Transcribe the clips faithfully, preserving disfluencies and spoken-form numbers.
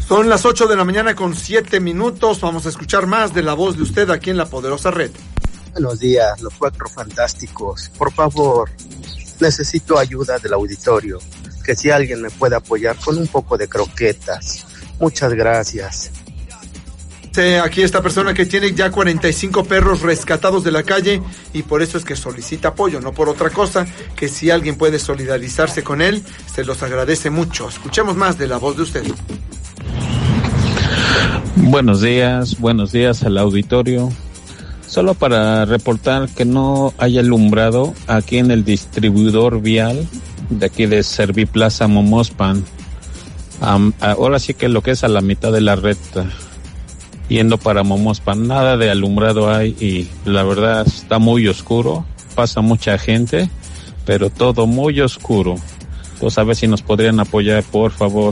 Son las ocho de la mañana con siete minutos. Vamos a escuchar más de la voz de usted aquí en La Poderosa Red. Buenos días, los cuatro fantásticos. Por favor, necesito ayuda del auditorio. Que si alguien me puede apoyar con un poco de croquetas. Muchas gracias. Aquí esta persona que tiene ya cuarenta y cinco perros rescatados de la calle y por eso es que solicita apoyo, no por otra cosa, que si alguien puede solidarizarse con él, se los agradece mucho. Escuchemos más de la voz de usted. Buenos días, buenos días al auditorio. Solo para reportar que no hay alumbrado aquí en el distribuidor vial de aquí de Serviplaza Momospan. Um, ahora sí que lo que es a la mitad de la recta, yendo para Momospan, nada de alumbrado hay y la verdad está muy oscuro, pasa mucha gente, pero todo muy oscuro. Pues a ver si nos podrían apoyar, por favor.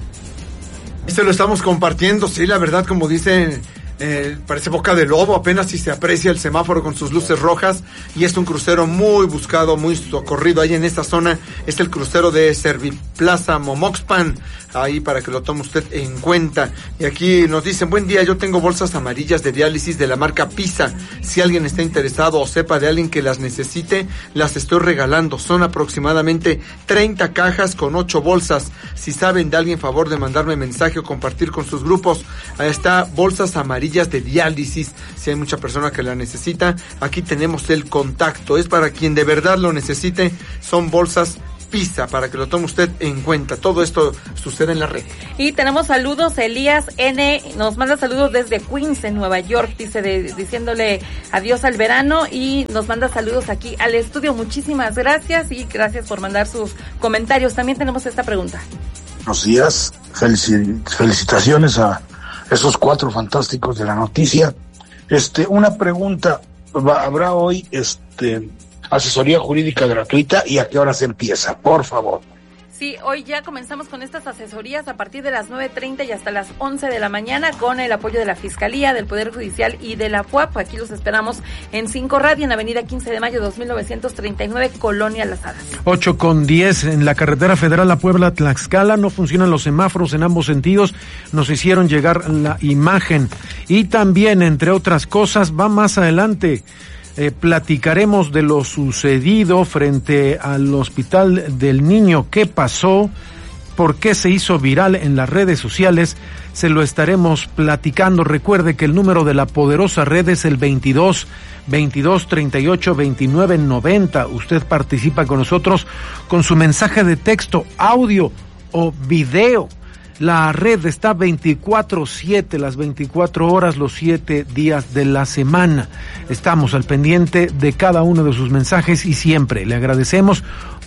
Esto lo estamos compartiendo, sí, la verdad, como dicen, eh, parece boca de lobo, apenas si se aprecia el semáforo con sus luces rojas, y es un crucero muy buscado, muy socorrido ahí en esta zona. Es el crucero de Serviplaza Momoxpan, ahí para que lo tome usted en cuenta. Y aquí nos dicen: buen día, yo tengo bolsas amarillas de diálisis de la marca Pisa. Si alguien está interesado o sepa de alguien que las necesite, las estoy regalando. Son aproximadamente treinta cajas con ocho bolsas. Si saben de alguien, favor de mandarme mensaje o compartir con sus grupos. Ahí está, bolsas amarillas de diálisis. Si hay mucha persona que la necesita, aquí tenemos el contacto. Es para quien de verdad lo necesite. Son bolsas Pisa, para que lo tome usted en cuenta. Todo esto sucede en la red. Y tenemos saludos. Elías N nos manda saludos desde Queens, en Nueva York, dice de, diciéndole adiós al verano, y nos manda saludos aquí al estudio. Muchísimas gracias y gracias por mandar sus comentarios. También tenemos esta pregunta. Buenos días, Felici- felicitaciones a esos cuatro fantásticos de la noticia. Este, una pregunta, ¿habrá hoy este asesoría jurídica gratuita y a qué hora se empieza, por favor? Sí, hoy ya comenzamos con estas asesorías a partir de las nueve treinta y hasta las once de la mañana, con el apoyo de la Fiscalía, del Poder Judicial y de la P U A P. Aquí los esperamos en cinco Radio, en Avenida quince de mayo, dos mil novecientos treinta y nueve, Colonia Las Hadas. ocho con diez, en la carretera federal a Puebla-Tlaxcala no funcionan los semáforos en ambos sentidos. Nos hicieron llegar la imagen. Y también, entre otras cosas, va más adelante. Eh, platicaremos de lo sucedido frente al Hospital del Niño. ¿Qué pasó? ¿Por qué se hizo viral en las redes sociales? Se lo estaremos platicando. Recuerde que el número de La Poderosa Red es el veintidós, veintidós, treinta y ocho, veintinueve, noventa. Usted participa con nosotros con su mensaje de texto, audio o video. La red está veinticuatro siete, las veinticuatro horas, los siete días de la semana. Estamos al pendiente de cada uno de sus mensajes y siempre le agradecemos